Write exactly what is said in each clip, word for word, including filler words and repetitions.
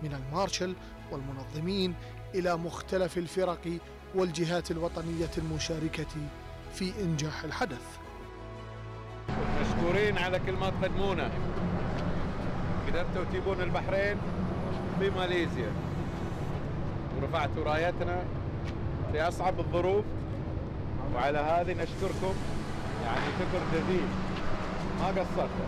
من المارشال والمنظمين إلى مختلف الفرق والجهات الوطنية المشاركة في إنجاح الحدث. مشكورين على كل ما تقدمونه. قدرتوا تجيبون البحرين في ماليزيا ورفعتوا رايتنا في أصعب الظروف، وعلى هذه نشكركم يعني شكر جزيل، ما قصرتوا.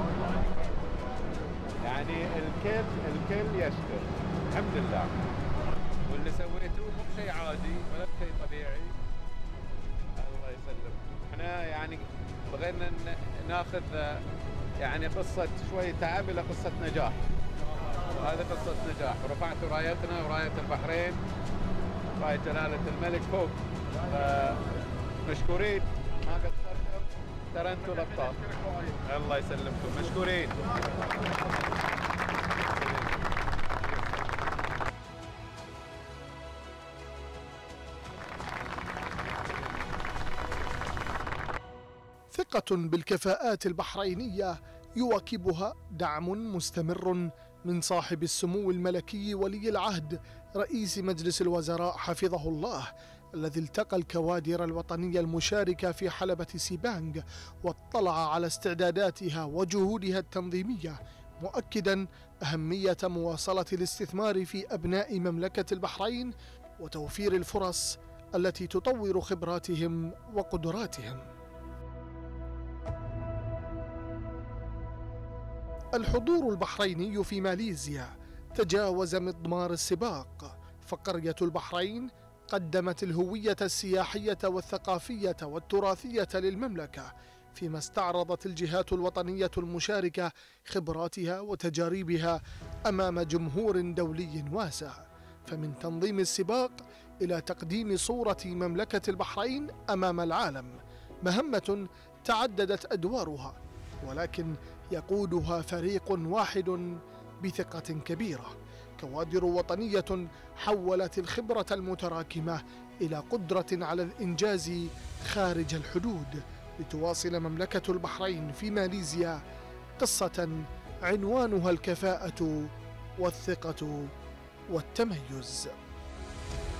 يعني الكل الكل يشكر، الحمد لله. واللي سويتوه مو شيء عادي ولا شيء طبيعي، الله يسلمكم. احنا يعني بغينا ناخذ يعني قصة شوي تعب إلى قصة نجاح، وهذه قصة نجاح، ورفعتوا رايتنا وراية البحرين، راية جلالة الملك فوق. مشكورين، ما قصرتوا، ترى انتوا الابطال. الله يسلمكم، مشكورين. ثقة بالكفاءات البحرينية يواكبها دعم مستمر من صاحب السمو الملكي ولي العهد رئيس مجلس الوزراء حفظه الله، الذي التقى الكوادر الوطنية المشاركة في حلبة سيبانغ واطلع على استعداداتها وجهودها التنظيمية، مؤكدا أهمية مواصلة الاستثمار في أبناء مملكة البحرين وتوفير الفرص التي تطور خبراتهم وقدراتهم. الحضور البحريني في ماليزيا تجاوز مضمار السباق، فقرية البحرين قدمت الهوية السياحية والثقافية والتراثية للمملكة، فيما استعرضت الجهات الوطنية المشاركة خبراتها وتجاربها أمام جمهور دولي واسع. فمن تنظيم السباق إلى تقديم صورة مملكة البحرين أمام العالم، مهمة تعددت أدوارها، ولكن يقودها فريق واحد بثقة كبيرة، كوادر وطنية حولت الخبرة المتراكمة إلى قدرة على الإنجاز خارج الحدود، لتواصل مملكة البحرين في ماليزيا قصة عنوانها الكفاءة والثقة والتميز.